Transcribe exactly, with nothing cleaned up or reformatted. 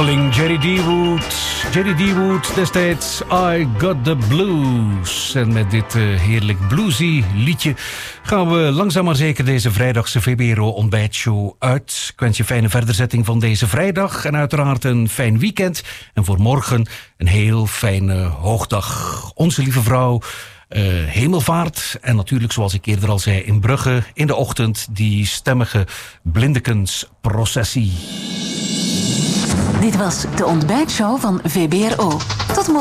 volgeling Jerry D. Wood. Jerry D. Wood destijds I Got The Blues. En met dit uh, heerlijk bluesy liedje gaan we langzaam maar zeker deze vrijdagse V B R O ontbijtshow uit. Ik wens je fijne verderzetting van deze vrijdag en uiteraard een fijn weekend. En voor morgen een heel fijne hoogdag. Onze Lieve Vrouw, uh, Hemelvaart en natuurlijk zoals ik eerder al zei in Brugge in de ochtend die stemmige blindekensprocessie. Dit was de ontbijtshow van V B R O. Tot morgen.